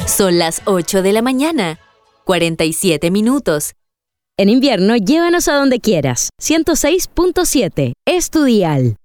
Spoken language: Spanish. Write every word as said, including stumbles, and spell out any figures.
Son las ocho de la mañana, cuarenta y siete minutos. En invierno, llévanos a donde quieras. ciento seis punto siete es tu dial.